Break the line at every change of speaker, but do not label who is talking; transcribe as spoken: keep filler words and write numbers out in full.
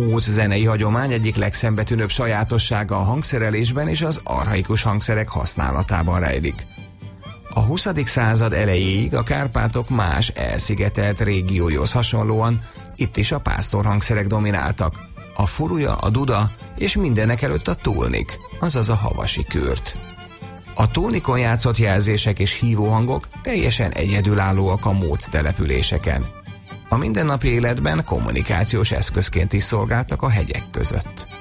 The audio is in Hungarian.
móc zenei hagyomány egyik legszembetűnőbb sajátossága a hangszerelésben és az archaikus hangszerek használatában rejlik. A huszadik század elejéig a Kárpátok más elszigetelt régióihoz hasonlóan itt is a pásztorhangszerek domináltak. A furuja, a duda és mindenek előtt a tulnik, azaz a havasi kürt. A tulnikon játszott jelzések és hívóhangok teljesen egyedülállóak a móc településeken. A mindennapi életben kommunikációs eszközként is szolgáltak a hegyek között.